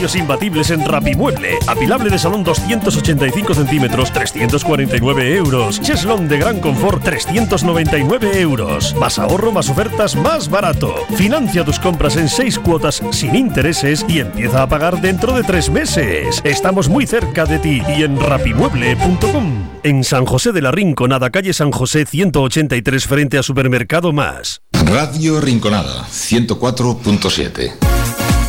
Imbatibles en Rapimueble. Apilable de salón 285 centímetros, 349 euros. Cheslón de gran confort, 399 euros. Más ahorro, más ofertas, más barato. Financia tus compras en 6 cuotas sin intereses y empieza a pagar dentro de 3 meses. Estamos muy cerca de ti y en rapimueble.com. En San José de la Rinconada, calle San José 183, frente a Supermercado Más. Radio Rinconada 104.7.